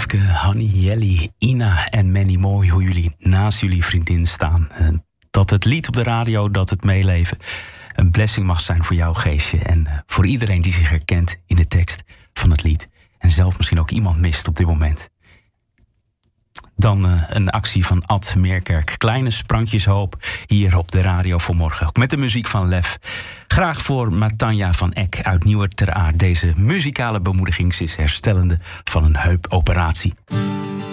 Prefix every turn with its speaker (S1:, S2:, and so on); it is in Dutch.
S1: Wopke, Hanny, Jelly, Ina en Manny. Mooi hoe jullie naast jullie vriendin staan. Dat het lied op de radio, dat het meeleven een blessing mag zijn voor jouw geestje. En voor iedereen die zich herkent in de tekst van het lied. En zelf misschien ook iemand mist op dit moment. Dan een actie van Ad Meerkerk. Kleine sprankjes hoop hier op de radio voor morgen. Ook met de muziek van Lef. Graag voor Matanja van Eck uit Nieuwer Ter Aar. Deze muzikale bemoediging is herstellende van een heupoperatie.